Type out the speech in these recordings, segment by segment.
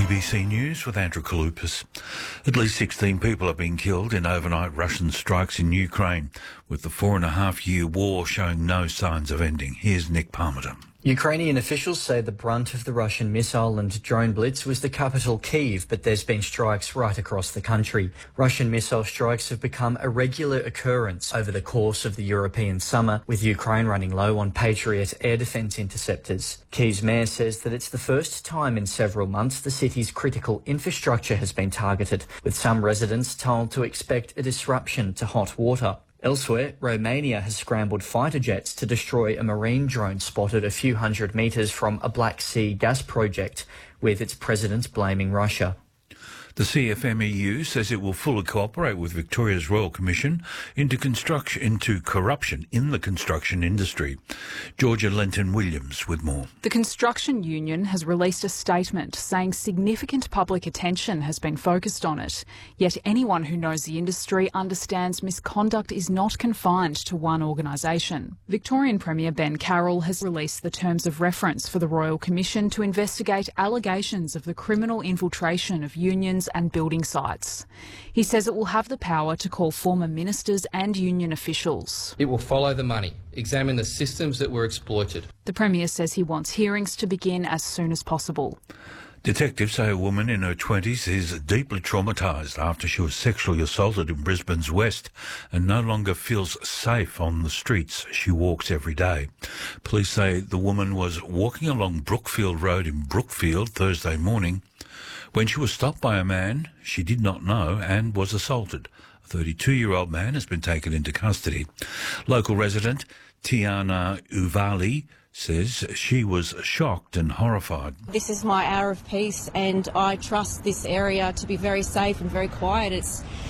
ABC News with Andrew Kaloupas. At least 16 people have been killed in overnight Russian strikes in Ukraine, with the 4.5-year war showing no signs of ending. Here's Nick Palmerton. Ukrainian officials say the brunt of the Russian missile and drone blitz was the capital Kyiv, but there's been strikes right across the country. Russian missile strikes have become a regular occurrence over the course of the European summer, with Ukraine running low on Patriot air defence interceptors. Kyiv's mayor says that it's the first time in several months the city's critical infrastructure has been targeted, with some residents told to expect a disruption to hot water. Elsewhere, Romania has scrambled fighter jets to destroy a marine drone spotted a few hundred metres from a Black Sea gas project, with its president blaming Russia. The CFMEU says it will fully cooperate with Victoria's Royal Commission into corruption in the construction industry. Georgia Lenton-Williams with more. The construction union has released a statement saying significant public attention has been focused on it. Yet anyone who knows the industry understands misconduct is not confined to one organisation. Victorian Premier Ben Carroll has released the terms of reference for the Royal Commission to investigate allegations of the criminal infiltration of unions and building sites. He says it will have the power to call former ministers and union officials. It will follow the money, examine the systems that were exploited. The Premier says he wants hearings to begin as soon as possible. Detectives say a woman in her 20s is deeply traumatised after she was sexually assaulted in Brisbane's West and no longer feels safe on the streets she walks every day. Police say the woman was walking along Brookfield Road in Brookfield Thursday morning when she was stopped by a man she did not know and was assaulted. A 32-year-old man has been taken into custody. Local resident Tiana Uvali says she was shocked and horrified. This is my hour of peace and I trust this area to be very safe and very quiet.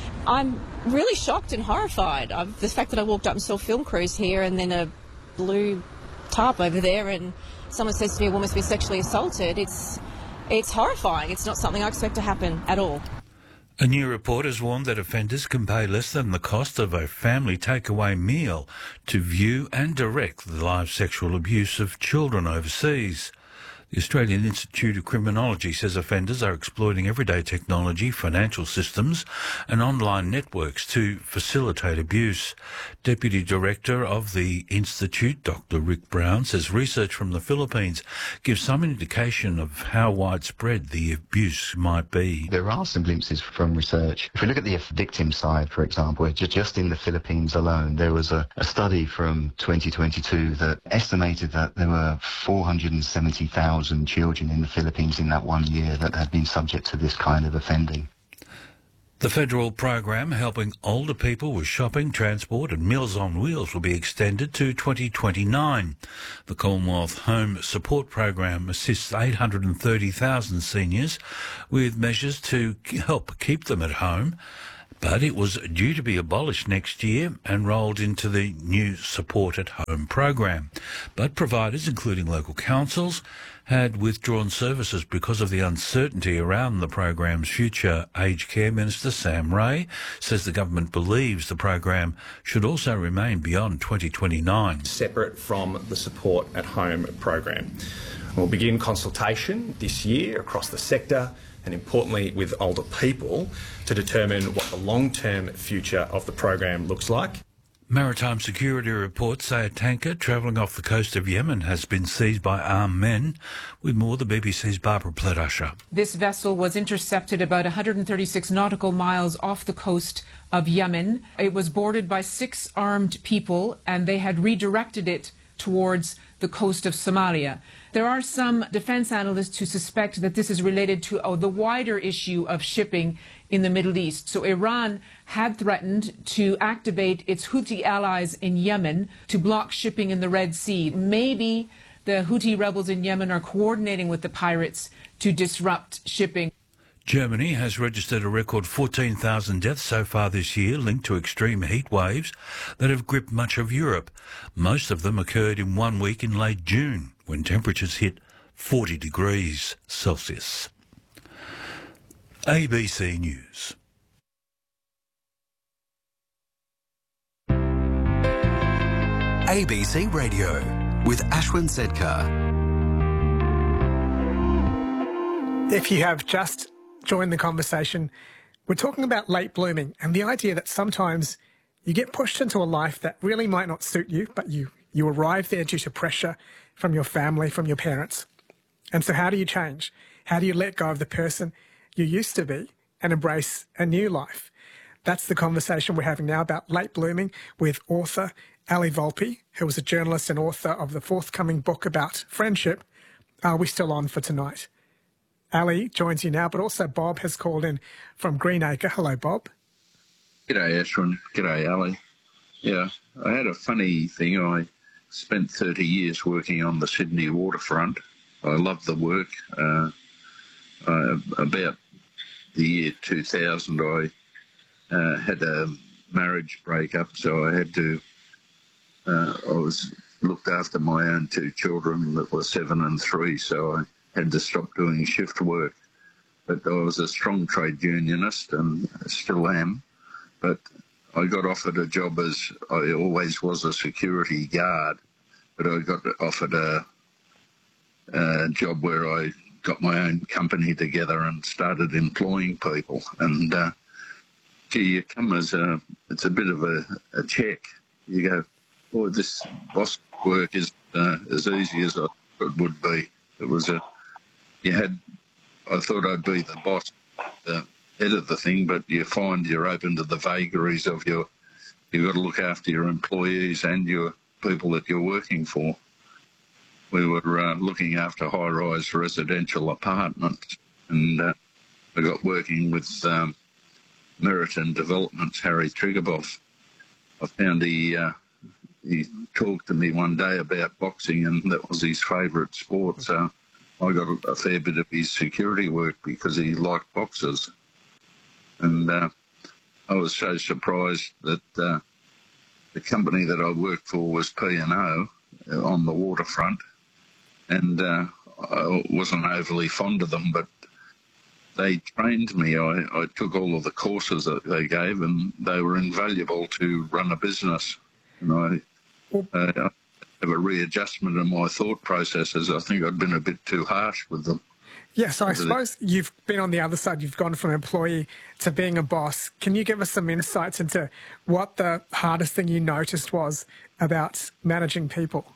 I'm really shocked and horrified. The fact that I walked up and saw film crews here and then a blue tarp over there and someone says to me a woman's been sexually assaulted, it's horrifying. It's not something I expect to happen at all. A new report has warned that offenders can pay less than the cost of a family takeaway meal to view and direct the live sexual abuse of children overseas. The Australian Institute of Criminology says offenders are exploiting everyday technology, financial systems and online networks to facilitate abuse. Deputy Director of the Institute, Dr. Rick Brown, says research from the Philippines gives some indication of how widespread the abuse might be. There are some glimpses from research. If we look at the victim side, for example, just in the Philippines alone, there was a study from 2022 that estimated that there were 470,000 children in the Philippines in that 1 year that had been subject to this kind of offending. The federal program helping older people with shopping, transport and Meals on Wheels will be extended to 2029. The Commonwealth Home Support Program assists 830,000 seniors with measures to help keep them at home, but it was due to be abolished next year and rolled into the new Support at Home program. But providers, including local councils, had withdrawn services because of the uncertainty around the program's future. Aged Care Minister Sam Ray says the government believes the program should also remain beyond 2029. Separate from the Support at Home program. We'll begin consultation this year across the sector and importantly with older people to determine what the long-term future of the program looks like. Maritime security reports say a tanker travelling off the coast of Yemen has been seized by armed men. With more, the BBC's Barbara Pledusher. This vessel was intercepted about 136 nautical miles off the coast of Yemen. It was boarded by 6 armed people and they had redirected it towards the coast of Somalia. There are some defense analysts who suspect that this is related to the wider issue of shipping in the Middle East. So Iran had threatened to activate its Houthi allies in Yemen to block shipping in the Red Sea. Maybe the Houthi rebels in Yemen are coordinating with the pirates to disrupt shipping. Germany has registered a record 14,000 deaths so far this year linked to extreme heat waves that have gripped much of Europe. Most of them occurred in 1 week in late June, when temperatures hit 40 degrees Celsius. ABC News. ABC Radio with Ashwin Sedkar. If you have just joined the conversation, we're talking about late blooming and the idea that sometimes you get pushed into a life that really might not suit you, but you arrive there due to pressure from your family, from your parents. And so how do you change? How do you let go of the person you used to be and embrace a new life? That's the conversation we're having now about late blooming with author Ali Volpe, who is a journalist and author of the forthcoming book about friendship, Are We Still On for Tonight? Ali joins you now, but also Bob has called in from Greenacre. Hello, Bob. G'day, Ashwin. G'day, Ali. Yeah, I had a funny thing. I spent 30 years working on the Sydney waterfront. I loved the work. About the year 2000, I had a marriage breakup, so I had to, I was looked after my own two children that were 7 and 3, so I had to stop doing shift work. But I was a strong trade unionist and still am. But I got offered a job as, I always was a security guard, but I got offered a job where I got my own company together and started employing people. And you come as it's a bit of a check. You go, oh, this boss work is as easy as I thought it would be. It was I thought I'd be the boss, the head of the thing, but you find you're open to the vagaries of you've got to look after your employees and your people that you're working for. We were looking after high-rise residential apartments, and I got working with Meriton Developments, Harry Triggerboff. I found he talked to me one day about boxing, and that was his favourite sport, so I got a fair bit of his security work because he liked boxers. And I was so surprised that the company that I worked for was P&O on the waterfront, and I wasn't overly fond of them, but they trained me. I took all of the courses that they gave, and they were invaluable to run a business. And I have a readjustment in my thought processes. I think I'd been a bit too harsh with them. Yeah, so I suppose you've been on the other side. You've gone from employee to being a boss. Can you give us some insights into what the hardest thing you noticed was about managing people?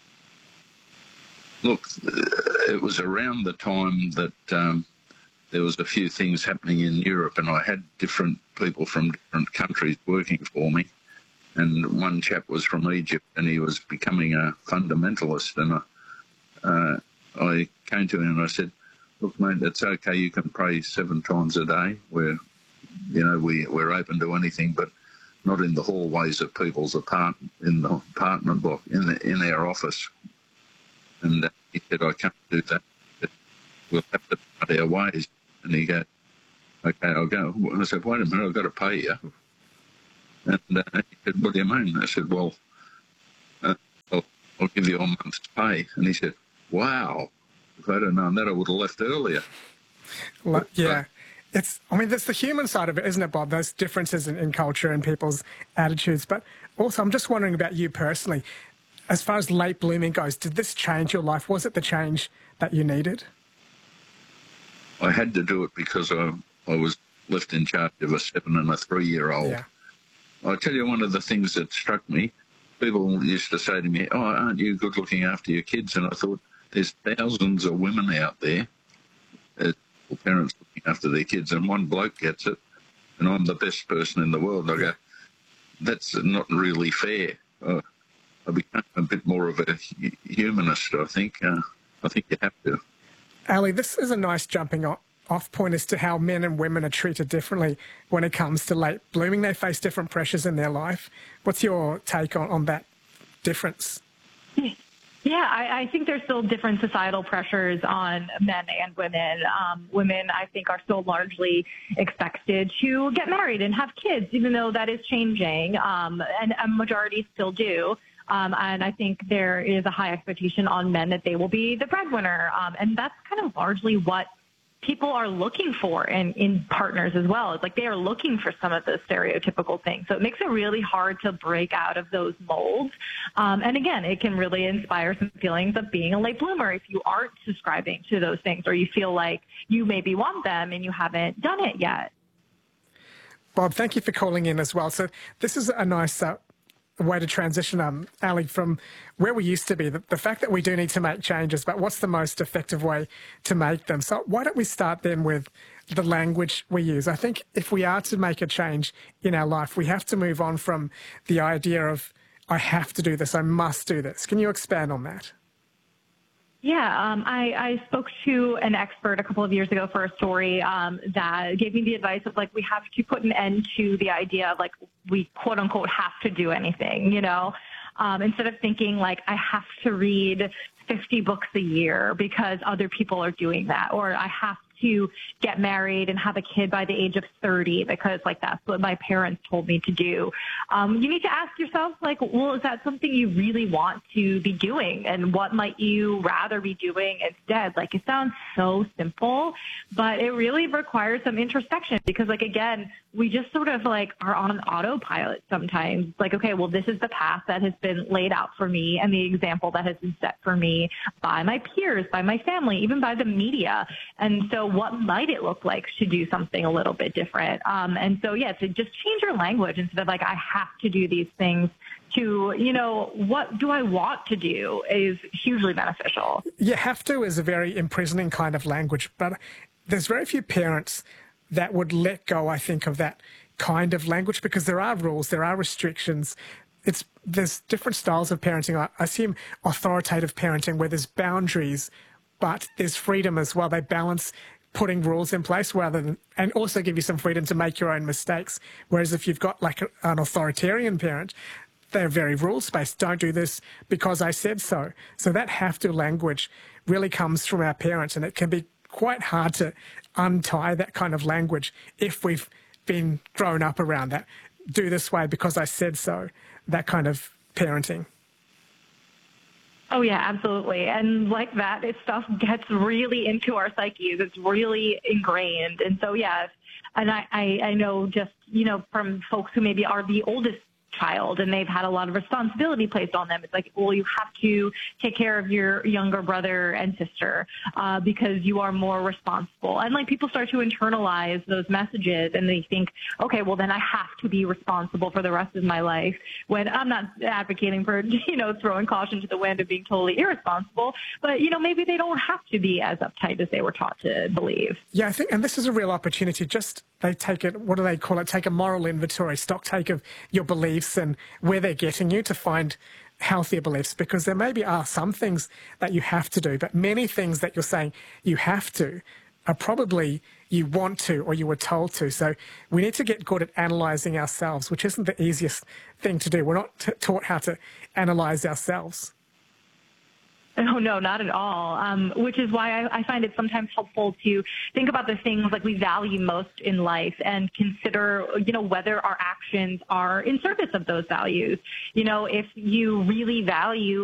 Look, it was around the time that there was a few things happening in Europe, and I had different people from different countries working for me. And one chap was from Egypt, and he was becoming a fundamentalist. And I came to him and I said, look, mate, it's okay. You can pray 7 times a day. We're open to anything, but not in the hallways of people's in the apartment block, in our office. And he said, I can't do that. We'll have to part our ways. And he goes, okay, I'll go. And I said, wait a minute, I've got to pay you. And he said, what do you mean? I said, well, I'll give you a month's pay. And he said, wow, if I'd have known that, I would have left earlier. Well, yeah. That's the human side of it, isn't it, Bob? Those differences in culture and people's attitudes. But also, I'm just wondering about you personally. As far as late blooming goes, did this change your life? Was it the change that you needed? I had to do it because I was left in charge of a 7 and a 3-year-old. Yeah. I'll tell you one of the things that struck me. People used to say to me, oh, aren't you good looking after your kids? And I thought, there's thousands of women out there, parents looking after their kids, and one bloke gets it, and I'm the best person in the world. I go, that's not really fair. I became a bit more of a humanist, I think. I think you have to. Ali, this is a nice jumping off point as to how men and women are treated differently when it comes to late blooming. They face different pressures in their life. What's your take on that difference? Yeah, I think there's still different societal pressures on men and women. Women, I think, are still largely expected to get married and have kids, even though that is changing, and a majority still do. And I think there is a high expectation on men that they will be the breadwinner. And that's kind of largely what people are looking for in partners as well. It's like they are looking for some of those stereotypical things. So it makes it really hard to break out of those molds. And again, it can really inspire some feelings of being a late bloomer if you aren't subscribing to those things, or you feel like you maybe want them and you haven't done it yet. Bob, thank you for calling in as well. So this is a nice way to transition, Ali, from where we used to be, the fact that we do need to make changes, but what's the most effective way to make them? So why don't we start then with the language we use? I think if we are to make a change in our life, we have to move on from the idea of, I have to do this, I must do this. Can you expand on that? Yeah, I spoke to an expert a couple of years ago for a story that gave me the advice of, like, we have to put an end to the idea of, like, we quote unquote have to do anything, you know, instead of thinking like I have to read 50 books a year because other people are doing that, or I have to get married and have a kid by the age of 30 because, like, that's what my parents told me to do. You need to ask yourself, like, well, is that something you really want to be doing? And what might you rather be doing instead? Like, it sounds so simple, but it really requires some introspection because, like, again, we just sort of like are on autopilot sometimes. Like, okay, well, this is the path that has been laid out for me and the example that has been set for me by my peers, by my family, even by the media. And so what might it look like to do something a little bit different? And so, yeah, to just change your language instead of like, I have to do these things, to, you know, what do I want to do is hugely beneficial. You have to is a very imprisoning kind of language, but there's very few parents that would let go, I think, of that kind of language because there are rules, there are restrictions. There's different styles of parenting. I assume authoritative parenting where there's boundaries, but there's freedom as well. They balance putting rules in place rather than, and also give you some freedom to make your own mistakes. Whereas if you've got like an authoritarian parent, they're very rules-based. Don't do this because I said so. So that have to language really comes from our parents, and it can be quite hard to untie that kind of language if we've been grown up around that. Do this way because I said so, that kind of parenting. Oh, yeah, absolutely. And like that, it stuff gets really into our psyches. It's really ingrained. And so, yeah, and I know just, you know, from folks who maybe are the oldest child and they've had a lot of responsibility placed on them. It's like, well, you have to take care of your younger brother and sister because you are more responsible. And like people start to internalize those messages and they think, okay, well then I have to be responsible for the rest of my life, when I'm not advocating for, you know, throwing caution to the wind and being totally irresponsible, but, you know, maybe they don't have to be as uptight as they were taught to believe. Yeah, I think, and this is a real opportunity. Just, they take it, what do they call it? Take a moral inventory, stock take of your beliefs and where they're getting you to find healthier beliefs, because there maybe are some things that you have to do, but many things that you're saying you have to are probably you want to or you were told to. So we need to get good at analysing ourselves, which isn't the easiest thing to do. We're not taught how to analyse ourselves. Oh, no, not at all, which is why I find it sometimes helpful to think about the things like we value most in life and consider, you know, whether our actions are in service of those values. You know, if you really value